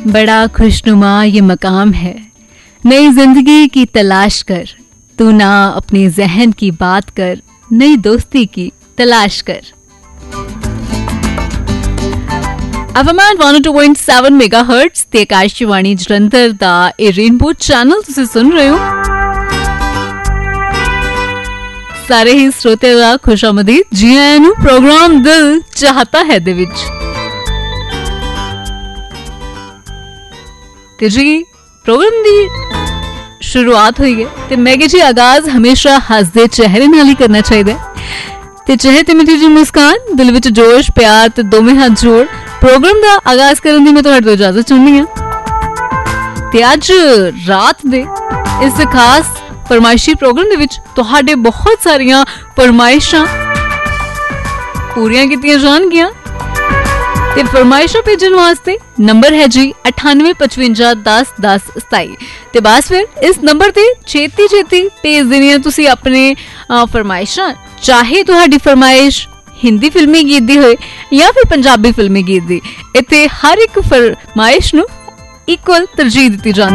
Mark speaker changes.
Speaker 1: बड़ा खुशनुमा ये मकाम है, नई जिंदगी की तलाश कर, तू ना अपने जहन की बात कर, नई दोस्ती की तलाश कर। अवमान 102.7 मेगाहर्ट्ज ते आकाशवाणी जलंधर दा ए रेनबो चैनल तुसी सुन रहे हो। सारे ही श्रोते दा खुशामदीद जी आयां नू प्रोग्राम दिल चाहता है दे विच। ते जी प्रोग्राम दी शुरुआत हुई है ते मैं जी आगाज हमेशा हसदे चेहरे नाल ही करना चाहिए ते चेहरे ते मिठी जी मुस्कान, दिल विच जोश प्यार ते दोवें हाथ जोड़ प्रोग्राम दा आगाज करन दी मैं तुहाडे तो इजाजत चाहुंदी हां। ते अज रात दे इस खास फरमाइशी प्रोग्राम दे विच तुहाडे बहुत सारियां फरमाइशां पूरियां कीतियां जाणगियां ते फरमाइशां भेजण वास्ते नंबर है जी 9855101027 ते बस फिर इस नंबर ते छेती भेज देनी है तुसी अपने फरमाइशां, चाहे तुहाडी फरमाइश हिंदी फिल्मी गीत दी होए या फिर पंजाबी फिल्मी गीत दी, इत्थे हर एक फरमाइश नू इक्वल तरजीह दित्ती जांदी।